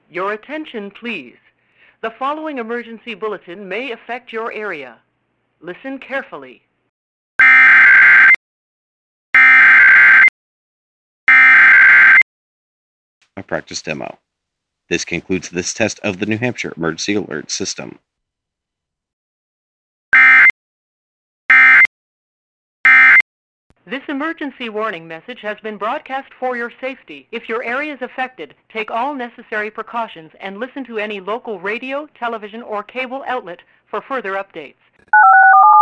Your attention, please. The following emergency bulletin may affect your area. Listen carefully. A practice demo. This concludes this test of the New Hampshire Emergency Alert System. This emergency warning message has been broadcast for your safety. If your area is affected, take all necessary precautions and listen to any local radio, television, or cable outlet for further updates.